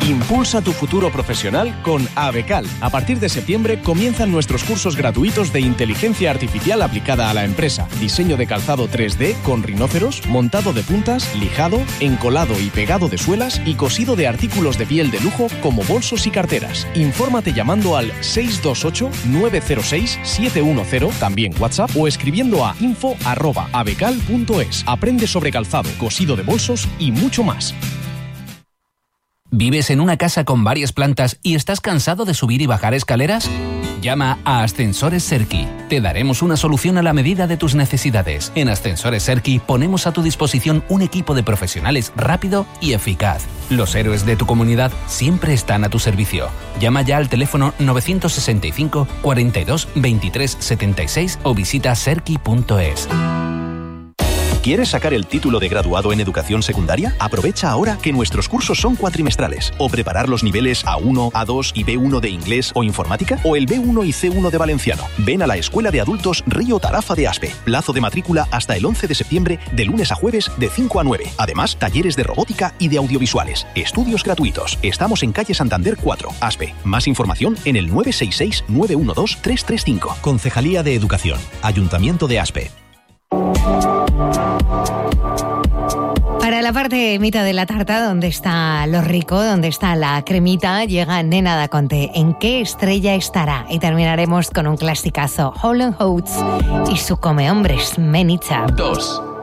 Impulsa tu futuro profesional con Abecal. A partir de septiembre comienzan nuestros cursos gratuitos de inteligencia artificial aplicada a la empresa. Diseño de calzado 3D con rinoceros, montado de puntas, lijado, encolado y pegado de suelas y cosido de artículos de piel de lujo como bolsos y carteras. Infórmate llamando al 628-906-710, también WhatsApp, o escribiendo a info@abecal.es. Aprende sobre calzado, cosido de bolsos y mucho más. ¿Vives en una casa con varias plantas y estás cansado de subir y bajar escaleras? Llama a Ascensores Serki. Te daremos una solución a la medida de tus necesidades. En Ascensores Serki ponemos a tu disposición un equipo de profesionales rápido y eficaz. Los héroes de tu comunidad siempre están a tu servicio. Llama ya al teléfono 965 42 23 76 o visita serki.es. ¿Quieres sacar el título de graduado en educación secundaria? Aprovecha ahora que nuestros cursos son cuatrimestrales. O preparar los niveles A1, A2 y B1 de inglés o informática, o el B1 y C1 de valenciano. Ven a la Escuela de Adultos Río Tarafa de Aspe. Plazo de matrícula hasta el 11 de septiembre, de lunes a jueves, de 5 a 9. Además, talleres de robótica y de audiovisuales. Estudios gratuitos. Estamos en calle Santander 4, Aspe. Más información en el 966-912-335. Concejalía de Educación. Ayuntamiento de Aspe. Para la parte mitad de la tarta, donde está lo rico, donde está la cremita, llega Nena Da Conte. ¿En qué estrella estará? Y terminaremos con un clasicazo, Hall & Oates y su come hombres, Menita. 2.